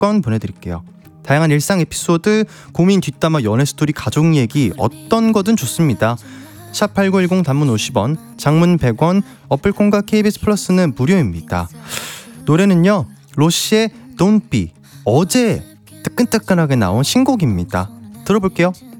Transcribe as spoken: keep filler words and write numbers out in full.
상품권 보내드릴게요. 다양한 일상 에피소드, 고민 뒷담화, 연애 스토리, 가족 얘기 어떤 거든 좋습니다. 샵팔구일공 단문 오십 원, 장문 백 원, 어플콘과 케이비에스 플러스는 무료입니다. 노래는요, 로시의 Don't Be, 어제 뜨끈뜨끈하게 나온 신곡입니다. 들어볼게요.